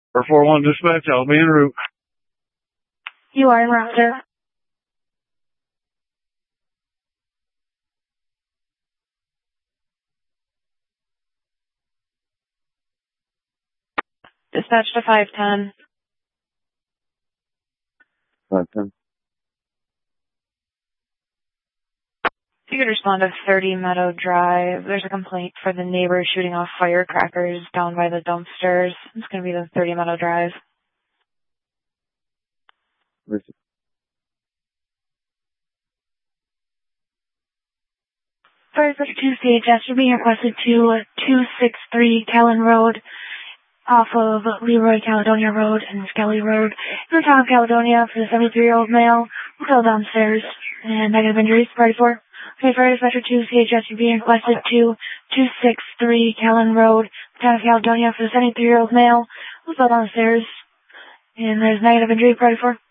Or 4-1 dispatch, I'll be en route. You are en route, sir. Dispatch to 510. 510. If you could respond to 30 Meadow Drive, there's a complaint for the neighbor shooting off firecrackers down by the dumpsters. It's going to be the 30 Meadow Drive. Listen. Fire Dispatch 2 CHS, you're being requested to 263 Callan Road off of Leroy Caledonia Road and Skelly Road in the town of Caledonia for the 73-year-old male who fell downstairs and negative injuries. Party 4. Okay, Fire Dispatcher 2 CHS, you're being requested to 263 Callan Road, town of Caledonia for the 73-year-old male who fell downstairs and there's negative injury. Party 4.